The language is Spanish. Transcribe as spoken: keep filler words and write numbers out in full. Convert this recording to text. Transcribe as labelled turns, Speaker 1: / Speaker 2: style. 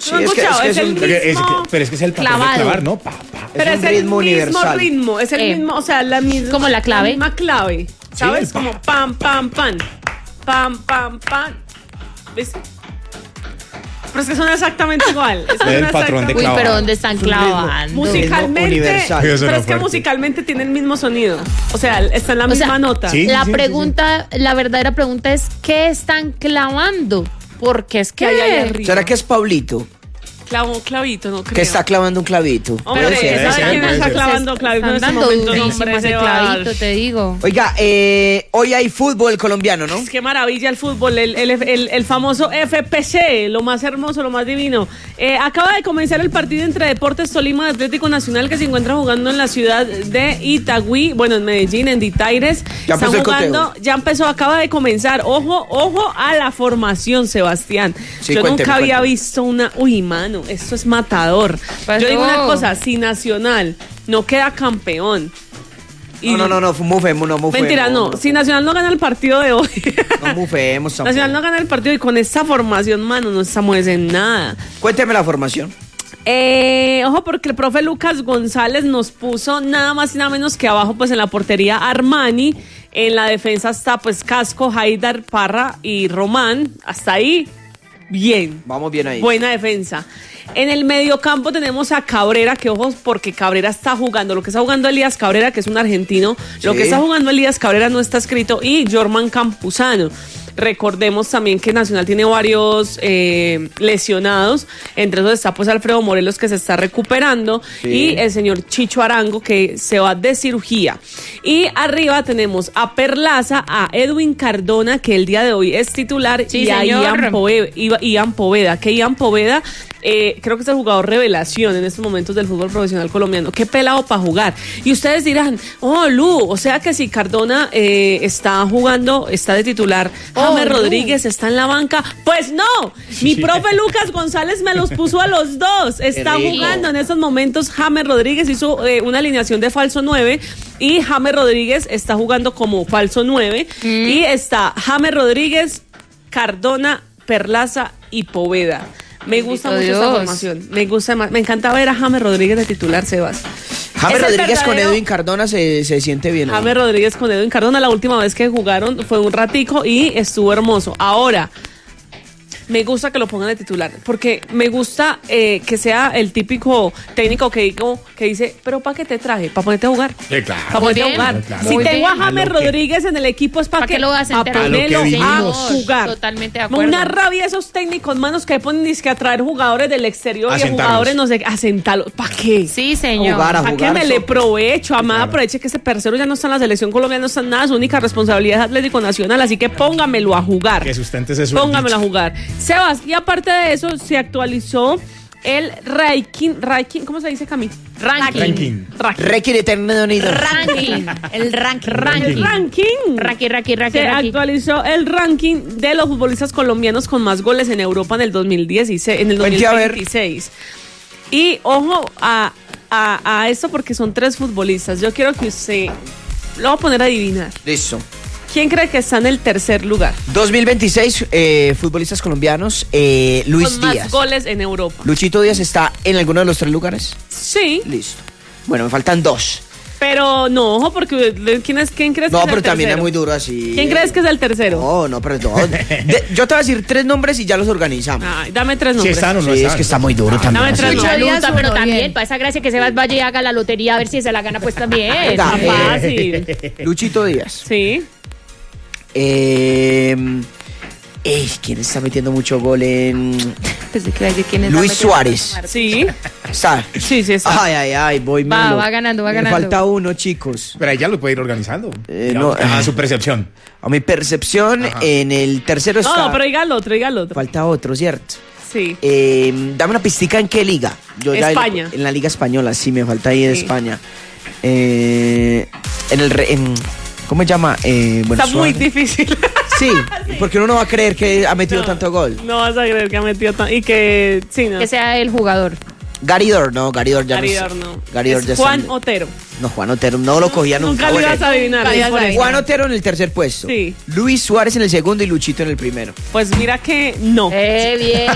Speaker 1: Sí, es, que, es, que
Speaker 2: es,
Speaker 1: es
Speaker 2: el
Speaker 1: un,
Speaker 2: mismo
Speaker 3: es que, pero es que es el patrón de clavar, ¿no? Pa, pa.
Speaker 2: Pero es,
Speaker 1: es un
Speaker 2: el
Speaker 1: ritmo
Speaker 2: mismo
Speaker 1: universal.
Speaker 2: ritmo, es el
Speaker 4: Eh.
Speaker 2: mismo, o sea, la misma,
Speaker 4: Como la clave.
Speaker 2: La misma clave, ¿sabes?
Speaker 3: Sí,
Speaker 2: Como pam, pam, pam, pam, pam, pam. ¿Viste? Pero es que suena exactamente igual. Es
Speaker 3: el patrón de
Speaker 4: Uy,
Speaker 3: clavado.
Speaker 4: pero ¿dónde están
Speaker 1: Es un ritmo.
Speaker 4: clavando?
Speaker 2: Musicalmente,
Speaker 1: universal.
Speaker 2: pero
Speaker 3: Eso no
Speaker 2: es que
Speaker 3: fuerte.
Speaker 2: musicalmente tienen el mismo sonido. O sea, está en la
Speaker 4: O
Speaker 2: misma
Speaker 4: sea,
Speaker 2: nota.
Speaker 3: sí.
Speaker 4: La pregunta, la verdadera pregunta es, ¿qué están clavando? Porque es que...
Speaker 2: Que hay ahí arriba.
Speaker 1: ¿Será que es Pablito?
Speaker 2: Clavo un clavito, no creo.
Speaker 1: Que está clavando un clavito.
Speaker 2: Hombre,
Speaker 1: Puede ser.
Speaker 2: ¿sabe
Speaker 3: ser,
Speaker 2: quién
Speaker 3: puede
Speaker 2: está
Speaker 3: ser.
Speaker 2: clavando clavito en
Speaker 4: Están
Speaker 2: este
Speaker 4: dando
Speaker 2: momento?
Speaker 4: durísimo
Speaker 2: Hombre,
Speaker 4: ese
Speaker 2: Sebas.
Speaker 4: clavito, te digo.
Speaker 1: Oiga, eh, hoy hay fútbol colombiano, ¿no?
Speaker 2: Qué maravilla el fútbol, el, el, el, el famoso F P C, lo más hermoso, lo más divino. Eh, acaba de comenzar el partido entre Deportes Tolima y Atlético Nacional, que se encuentra jugando en la ciudad de Itagüí, bueno, en Medellín, en Ditaires.
Speaker 1: Ya
Speaker 2: Están
Speaker 1: empezó el
Speaker 2: jugando,
Speaker 1: conteo.
Speaker 2: ya empezó, acaba de comenzar. Ojo, ojo a la formación, Sebastián.
Speaker 1: Sí,
Speaker 2: Yo
Speaker 1: cuénteme,
Speaker 2: nunca había
Speaker 1: cuénteme.
Speaker 2: visto una. Uy, mano, esto es matador.
Speaker 4: Pues
Speaker 2: Yo digo
Speaker 4: no.
Speaker 2: una cosa: si Nacional no queda campeón. y-
Speaker 1: No, no, no, no, mufemos, no mufemos.
Speaker 2: Mentira, no. Si Nacional no gana el partido de hoy.
Speaker 1: No mufemos tampoco.
Speaker 2: Nacional no gana el partido y con esta formación, mano, no estamos en nada.
Speaker 1: Cuénteme la formación.
Speaker 2: Eh, ojo, porque el profe Lucas González nos puso nada más y nada menos que abajo, pues en la portería Armani. En la defensa está pues Casco, Haidar, Parra y Román. Hasta ahí, bien.
Speaker 1: Vamos bien ahí.
Speaker 2: Buena defensa. En el mediocampo tenemos a Cabrera, que ojos, porque Cabrera está jugando. Lo que está jugando Elías Cabrera, que es un argentino, lo
Speaker 1: Sí.
Speaker 2: que está jugando Elías Cabrera no está escrito. Y Jorman Campuzano. Recordemos también que Nacional tiene varios eh, lesionados. Entre esos está pues Alfredo Morelos, que se está recuperando.
Speaker 1: Sí.
Speaker 2: Y el señor Chicho Arango, que se va de cirugía. Y arriba tenemos a Perlaza, a Edwin Cardona, que el día de hoy es titular.
Speaker 4: Sí,
Speaker 2: y a
Speaker 4: señor.
Speaker 2: Ian Poveda, Ian Poveda, que Ian Poveda eh, creo que es el jugador revelación en estos momentos del fútbol profesional colombiano. Qué pelado para jugar. Y ustedes dirán, oh, Lu, o sea que si Cardona eh, está jugando, está de titular,
Speaker 4: Oh,
Speaker 2: James
Speaker 4: Lu.
Speaker 2: Rodríguez está en la banca. Pues no, mi profe Lucas González me los puso a los dos. Está
Speaker 1: rico.
Speaker 2: jugando en estos momentos. James Rodríguez hizo eh, una alineación de falso nueve y James Rodríguez está jugando como falso nueve. Y está James Rodríguez, Cardona, Perlaza y Poveda. Me gusta mucho
Speaker 4: Bendito
Speaker 2: esta
Speaker 4: Dios.
Speaker 2: formación. Me gusta más. Me encanta ver a James Rodríguez de titular, Sebas.
Speaker 1: James
Speaker 2: Es el
Speaker 1: Rodríguez con
Speaker 2: verdadero-
Speaker 1: Edwin Cardona se, se siente bien. ahí.
Speaker 2: James Rodríguez con Edwin Cardona, la última vez que jugaron fue un ratico y estuvo hermoso. Ahora, me gusta que lo pongan de titular, porque me gusta eh, que sea el típico técnico que digo, que dice, pero ¿para qué te traje? ¿Para ponerte a jugar?
Speaker 3: Sí, claro.
Speaker 2: Para
Speaker 4: Muy
Speaker 2: ponerte a
Speaker 4: bien,
Speaker 2: jugar.
Speaker 3: claro.
Speaker 2: Si
Speaker 4: Muy
Speaker 2: tengo
Speaker 4: bien.
Speaker 2: a James
Speaker 3: A lo que-
Speaker 2: Rodríguez en el equipo es para
Speaker 4: ¿Pa' qué lo hacen
Speaker 2: a
Speaker 4: terminar?
Speaker 2: ponerlo
Speaker 3: A lo que
Speaker 2: a
Speaker 3: vimos.
Speaker 2: jugar.
Speaker 4: Totalmente de acuerdo.
Speaker 2: Una rabia esos técnicos, manos, que ponen dizque a traer jugadores del exterior
Speaker 3: A
Speaker 2: y
Speaker 3: sentarlos.
Speaker 2: jugadores, no sé, a sentarlos. ¿Para qué?
Speaker 4: Sí, señor.
Speaker 1: Jugar a
Speaker 2: ¿Para qué
Speaker 1: jugar,
Speaker 2: me le
Speaker 1: so-
Speaker 2: provecho? Amada, aproveche que ese tercero ya no está en la selección colombiana, no está en nada, su única responsabilidad es Atlético Nacional, así que póngamelo a jugar.
Speaker 3: Que sustente ese sueldito.
Speaker 2: Póngamelo a jugar. Sebas, y aparte de eso, se actualizó el ranking, ranking, ¿cómo se dice, Cami?
Speaker 4: Ranking.
Speaker 3: Ranking.
Speaker 2: Ranking.
Speaker 1: Requiere eterno unido.
Speaker 4: Ranking. El ranking.
Speaker 2: El ranking.
Speaker 4: Ranking, ranking, ranking,
Speaker 2: Se
Speaker 4: ranking.
Speaker 2: actualizó el ranking de los futbolistas colombianos con más goles en Europa en el dos mil dieciséis, en el
Speaker 1: Cuente a ver.
Speaker 2: dos mil veintiséis. Y ojo a, a, a esto porque son tres futbolistas. Yo quiero que usted lo va a poner a adivinar.
Speaker 1: Listo.
Speaker 2: ¿Quién cree que está en el tercer lugar?
Speaker 1: dos mil veintiséis, eh, futbolistas colombianos. eh, Luis
Speaker 2: con más
Speaker 1: Díaz.
Speaker 2: goles en Europa.
Speaker 1: Luchito Díaz está en alguno de los tres lugares.
Speaker 2: Sí,
Speaker 1: Listo. Bueno, me faltan dos.
Speaker 2: pero no, ojo, porque ¿quién, es, quién crees
Speaker 1: No,
Speaker 2: que es
Speaker 1: pero
Speaker 2: el
Speaker 1: también es
Speaker 2: tercero?
Speaker 1: muy duro así.
Speaker 2: ¿Quién crees que es el tercero?
Speaker 1: No, no, pero no. De- yo te voy a decir tres nombres y ya los organizamos.
Speaker 2: Ay, dame tres
Speaker 3: Si
Speaker 2: nombres.
Speaker 3: están o no
Speaker 1: Sí,
Speaker 3: están.
Speaker 1: es que está muy duro también.
Speaker 2: Dame tres
Speaker 1: así.
Speaker 2: nombres.
Speaker 4: Mucha lucha, pero
Speaker 5: Uno,
Speaker 4: también,
Speaker 5: bien.
Speaker 4: para esa gracia que Sebas vaya y haga la lotería a ver si se la gana, pues también.
Speaker 1: Venga.
Speaker 2: Está fácil.
Speaker 1: Luchito Díaz.
Speaker 2: Sí.
Speaker 1: Eh, eh, ¿Quién está metiendo mucho gol en...?
Speaker 4: Pensé que iba a decir quién es
Speaker 1: Luis
Speaker 4: la-
Speaker 1: Suárez.
Speaker 2: Sí.
Speaker 1: Está.
Speaker 2: Sí, sí está.
Speaker 1: Ay, ay, ay, voy
Speaker 4: Va,
Speaker 1: melo.
Speaker 4: va ganando, va
Speaker 1: Me
Speaker 4: ganando.
Speaker 1: falta uno, chicos.
Speaker 3: Pero ahí ya lo puede ir organizando.
Speaker 1: Eh,
Speaker 3: Ya,
Speaker 1: no.
Speaker 3: a su percepción.
Speaker 1: A mi percepción,
Speaker 3: Ajá.
Speaker 1: en el tercero está...
Speaker 2: No, pero diga el otro, diga el otro.
Speaker 1: Falta otro, ¿cierto?
Speaker 2: Sí.
Speaker 1: Eh, dame una pistica, ¿en qué liga? Yo ya-
Speaker 2: España.
Speaker 1: en la liga española, sí, me falta ahí de
Speaker 2: Sí.
Speaker 1: España. Eh, en el... re- en- ¿Cómo se llama? Eh, bueno,
Speaker 2: Está muy
Speaker 1: Suárez.
Speaker 2: difícil.
Speaker 1: Sí, porque uno no va a creer que ha metido
Speaker 2: No,
Speaker 1: tanto gol.
Speaker 2: No vas a creer que ha metido tanto. Y que. Sí, no.
Speaker 4: Que sea el jugador.
Speaker 1: Garidor, no, Garidor ya
Speaker 2: Garidor
Speaker 1: no.
Speaker 2: no.
Speaker 1: Garidor
Speaker 2: Es
Speaker 1: ya
Speaker 2: Juan
Speaker 1: está-
Speaker 2: Otero.
Speaker 1: No, Juan Otero, no lo cogía nunca.
Speaker 2: Nunca lo ibas a adivinar.
Speaker 5: Nunca
Speaker 2: es
Speaker 5: ibas
Speaker 2: por
Speaker 5: a
Speaker 2: eso.
Speaker 5: adivinar.
Speaker 1: Juan Otero en el tercer puesto.
Speaker 2: Sí.
Speaker 1: Luis Suárez en el segundo y Luchito en el primero.
Speaker 2: Pues mira que no.
Speaker 4: Eh, bien.